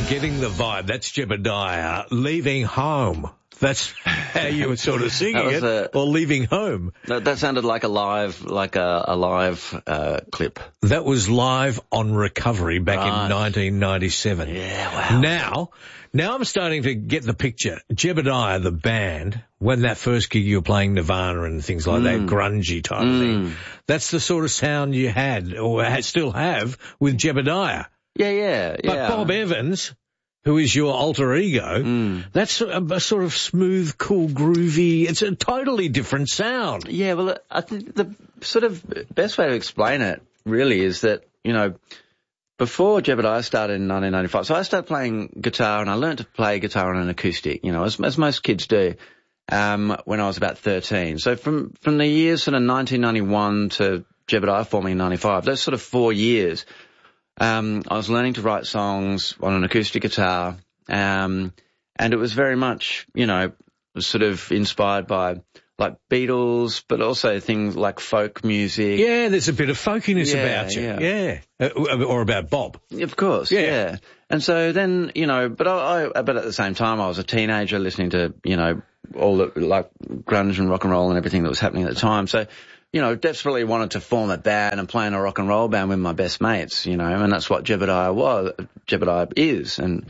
getting the vibe. That's Jebediah, Leaving Home. That's how you were sort of singing it, or Leaving Home. That sounded like a live clip. That was live on Recovery back in 1997. Yeah, wow. Now I'm starting to get the picture. Jebediah, the band, when that first gig you were playing Nirvana and things like that, grungy type of thing, that's the sort of sound you had, or still have, with Jebediah. Yeah. But Bob Evans, who is your alter ego, that's a sort of smooth, cool, groovy, it's a totally different sound. Yeah, well, I think the sort of best way to explain it really is that, you know, before Jebediah started in 1995, so I started playing guitar and I learned to play guitar on an acoustic, you know, as most kids do, when I was about 13. So from the years sort of 1991 to Jebediah forming in 95, those sort of 4 years, I was learning to write songs on an acoustic guitar, and it was very much, you know, sort of inspired by like Beatles, but also things like folk music. Yeah, there's a bit of folkiness about you. Yeah. Or about Bob. Of course, yeah. And so then, you know, but at the same time I was a teenager listening to, you know, all the like grunge and rock and roll and everything that was happening at the time. So, you know, desperately wanted to form a band and play in a rock and roll band with my best mates, you know, and that's what Jebediah is. And,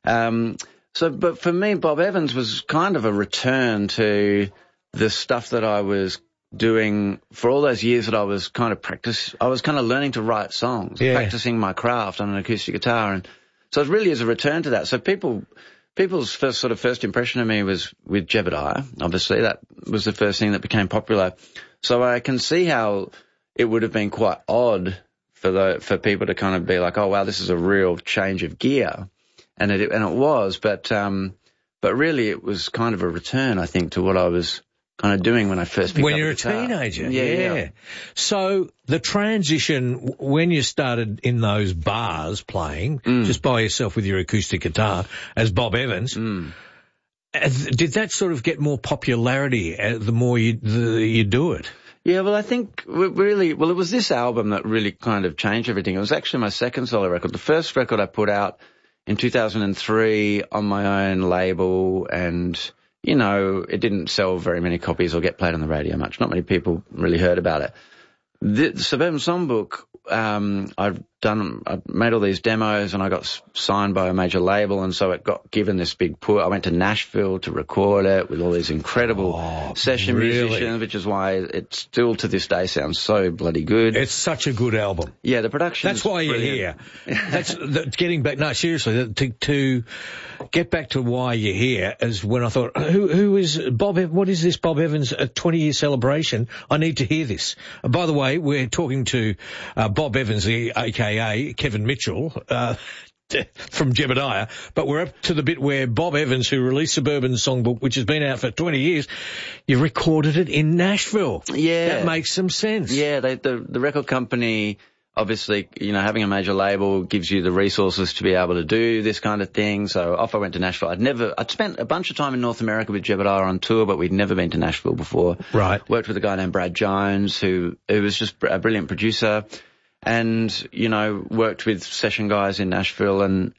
but for me, Bob Evans was kind of a return to the stuff that I was doing for all those years that I was kind of learning to write songs, practicing my craft on an acoustic guitar. And so it really is a return to that. So people's first impression of me was with Jebediah. Obviously, that was the first thing that became popular. So I can see how it would have been quite odd for people to kind of be like, oh wow, this is a real change of gear. And it was, but really it was kind of a return, I think, to what I was kind of doing when I first picked up the guitar. When you're a teenager. Yeah. So the transition, when you started in those bars playing, just by yourself with your acoustic guitar, as Bob Evans, did that sort of get more popularity the more you do it? Yeah, well, I think it was this album that really kind of changed everything. It was actually my second solo record. The first record I put out in 2003 on my own label, and you know, it didn't sell very many copies or get played on the radio much. Not many people really heard about it. The Suburban Songbook, I made all these demos and I got signed by a major label, and so it got given this big push. I went to Nashville to record it with all these incredible session musicians, which is why it still to this day sounds so bloody good. It's such a good album. Yeah, the production. That's why you're here. That's getting back. No, seriously, to get back to why you're here is when I thought, who is Bob? What is this Bob Evans 20-year celebration? I need to hear this. By the way, we're talking to Bob Evans, a.k.a. Kevin Mitchell, from Jebediah, but we're up to the bit where Bob Evans, who released Suburban Songbook, which has been out for 20 years, you recorded it in Nashville. Yeah. That makes some sense. Yeah, the record company, obviously, you know, having a major label gives you the resources to be able to do this kind of thing. So off I went to Nashville. I'd spent a bunch of time in North America with Jebediah on tour, but we'd never been to Nashville before. Right. Worked with a guy named Brad Jones, who was just a brilliant producer. And, you know, worked with session guys in Nashville and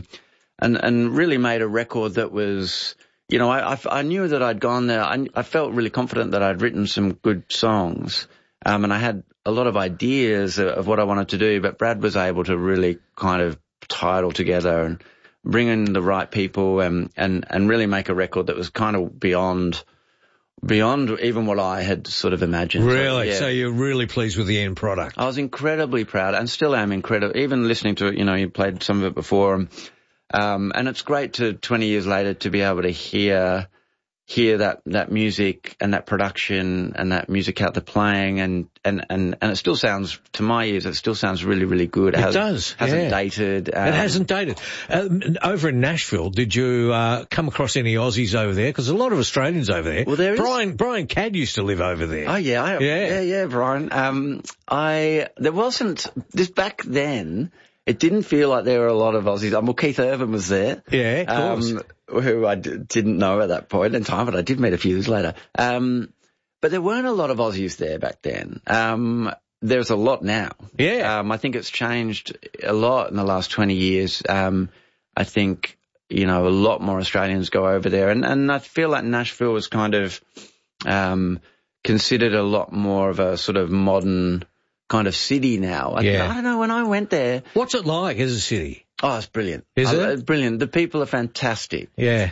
really made a record that was, you know, I knew that I'd gone there. I felt really confident that I'd written some good songs. And I had a lot of ideas of what I wanted to do, but Brad was able to really kind of tie it all together and bring in the right people and really make a record that was kind of beyond even what I had sort of imagined. Really? So you're really pleased with the end product? I was incredibly proud and still am incredible. Even listening to it, you know, you played some of it before. And it's great 20 years later to be able to hear that music and that production and that music out there playing and it still sounds, to my ears, it still sounds really, really good. It does. Hasn't dated. It hasn't dated. Over in Nashville, did you come across any Aussies over there? Because a lot of Australians over there. Well, there is. Brian Cadd used to live over there. Oh, yeah. Yeah, Brian. There wasn't, this back then, it didn't feel like there were a lot of Aussies. Well, Keith Urban was there. Yeah, of course. Who I didn't know at that point in time, but I did meet a few years later. But there weren't a lot of Aussies there back then. There's a lot now. Yeah. I think it's changed a lot in the last 20 years. I think, a lot more Australians go over there. And I feel like Nashville was kind of considered a lot more of a sort of modern kind of city now. I don't know, when I went there. What's it like as a city? Oh, it's brilliant. Is it? It's brilliant. The people are fantastic. Yeah.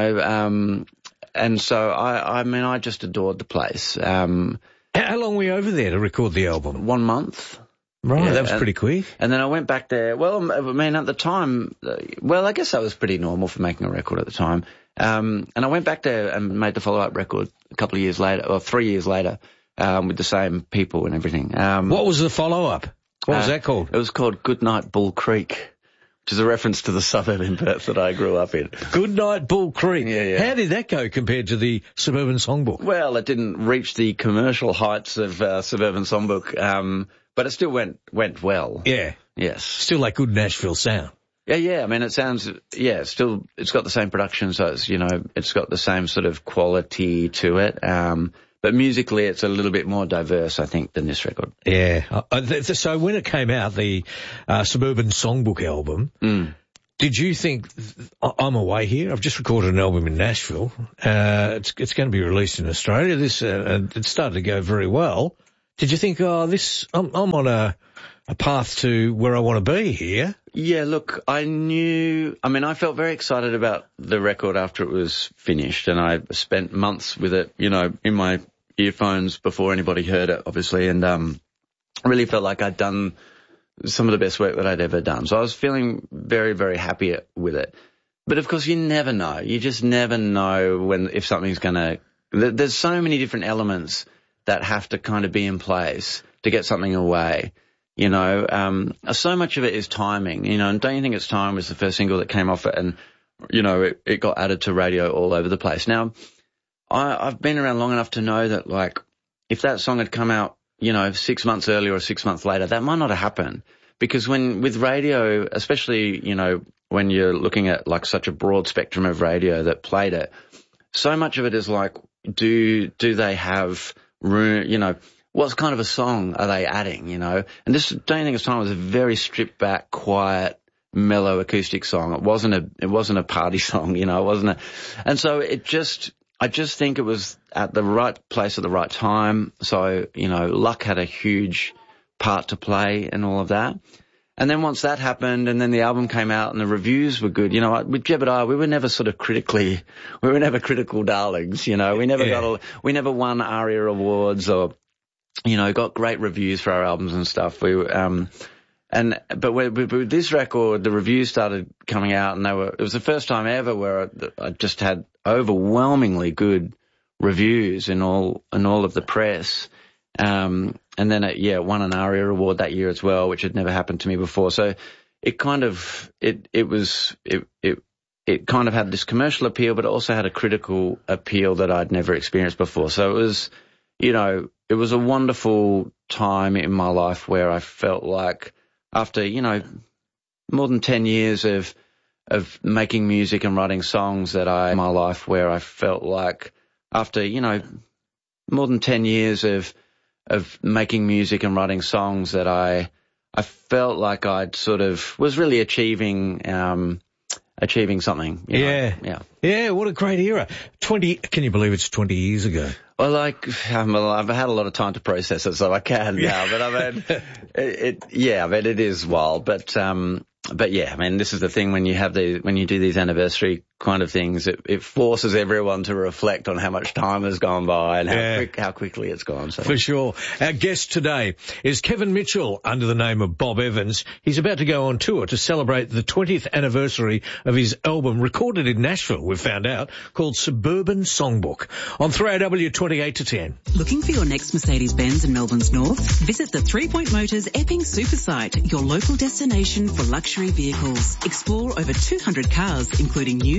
And so I just adored the place. How long were you over there to record the album? 1 month. Right, yeah, that was pretty quick. And then I went back there. Well, I mean, at the time, I guess that was pretty normal for making a record at the time. And I went back there and made the follow-up record a couple of years later, or 3 years later, with the same people and everything. What was the follow-up? What was that called? It was called Goodnight Bull Creek, which is a reference to the suburb in Perth that I grew up in. Goodnight Bull Creek. Yeah. How did that go compared to the Suburban Songbook? Well, it didn't reach the commercial heights of Suburban Songbook, but it still went well. Yeah. Yes. Still that good Nashville sound. Yeah. I mean, it sounds, it's got the same production, so it's, it's got the same sort of quality to it. But musically, it's a little bit more diverse, I think, than this record. Yeah. So when it came out, the Suburban Songbook album, did you think, I'm away here, I've just recorded an album in Nashville, it's going to be released in Australia, it started to go very well. Did you think, I'm on a path to where I want to be here? Yeah, look, I felt very excited about the record after it was finished, and I spent months with it, in my earphones before anybody heard it, obviously, and I really felt like I'd done some of the best work that I'd ever done. So I was feeling very, very happy with it. But of course, you never know. You just never know if something's there's so many different elements that have to kind of be in place to get something away. So much of it is timing, and Don't You Think It's Time was the first single that came off it, and, it got added to radio all over the place. Now, I've been around long enough to know that, like, if that song had come out, 6 months earlier or 6 months later, that might not have happened. Because with radio, especially, when you're looking at, like, such a broad spectrum of radio that played it, so much of it is like, do they have room, what kind of a song are they adding, And this Don't You Think It's Time was a very stripped back, quiet, mellow acoustic song. It wasn't a party song, and so I just think it was at the right place at the right time. So, luck had a huge part to play and all of that. And then once that happened, and then the album came out and the reviews were good, with Jebediah, we were never critical darlings, we never won ARIA awards or, got great reviews for our albums and stuff. But with this record, the reviews started coming out, and it was the first time ever where I just had overwhelmingly good reviews in all of the press. And then it won an ARIA award that year as well, which had never happened to me before. So it kind of, it kind of had this commercial appeal, but it also had a critical appeal that I'd never experienced before. So it was, it was a wonderful time in my life where I felt like after, more than 10 years of making music and writing songs more than 10 years of making music and writing songs that I felt like I'd sort of was really achieving something. Yeah, what a great era. Can you believe it's 20 years ago? Well, I've had a lot of time to process it, so I can now. But I mean, it is wild. But yeah, I mean, this is the thing when you do these anniversary kind of things, it forces everyone to reflect on how much time has gone by and how quickly it's gone. So. For sure. Our guest today is Kevin Mitchell, under the name of Bob Evans. He's about to go on tour to celebrate the 20th anniversary of his album, recorded in Nashville, we've found out, called Suburban Songbook, on 3AW 28 to 10. Looking for your next Mercedes-Benz in Melbourne's north? Visit the 3 Point Motors Epping Supersite, your local destination for luxury vehicles. Explore over 200 cars, including new,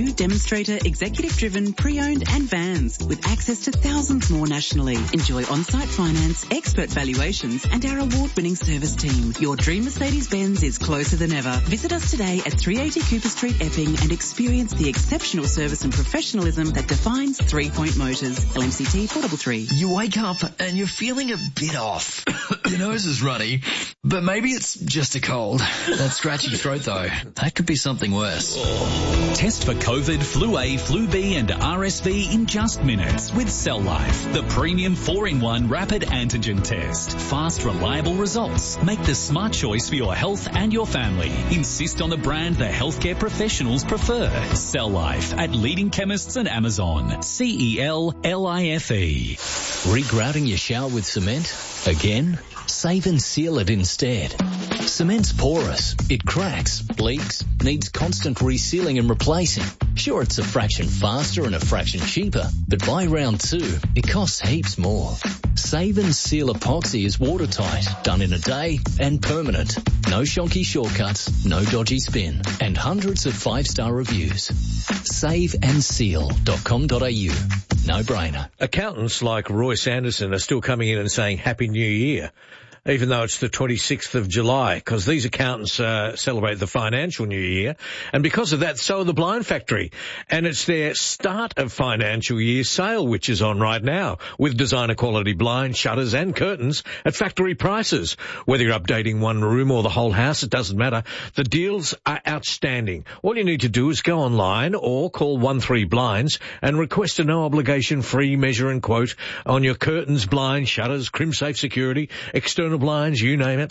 new demonstrator, executive-driven, pre-owned and vans with access to thousands more nationally. Enjoy on-site finance, expert valuations and our award-winning service team. Your dream Mercedes-Benz is closer than ever. Visit us today at 380 Cooper Street, Epping, and experience the exceptional service and professionalism that defines 3 Point Motors. LMCT 433. You wake up and you're feeling a bit off. Your nose is runny, but maybe it's just a cold. That scratchy throat though, that could be something worse. Test for COVID, Flu A, Flu B and RSV in just minutes with Cell Life, the premium 4-in-1 rapid antigen test. Fast, reliable results. Make the smart choice for your health and your family. Insist on the brand the healthcare professionals prefer. Cell Life at leading chemists and Amazon. CELLIFE. Regrouting your shower with cement? Again? Save and seal it instead. Cement's porous. It cracks, leaks, needs constant resealing and replacing. Sure, it's a fraction faster and a fraction cheaper, but by round 2, it costs heaps more. Save and Seal epoxy is watertight, done in a day and permanent. No shonky shortcuts, no dodgy spin, and hundreds of 5-star reviews. saveandseal.com.au. No brainer. Accountants like Royce Anderson are still coming in and saying Happy New Year, even though it's the 26th of July, because these accountants celebrate the financial new year. And because of that, so are the Blind Factory. And it's their start of financial year sale, which is on right now, with designer quality blinds, shutters and curtains at factory prices. Whether you're updating one room or the whole house, it doesn't matter. The deals are outstanding. All you need to do is go online or call 13 Blinds and request a no-obligation free measure and quote on your curtains, blinds, shutters, crim-safe security, external blinds, you name it.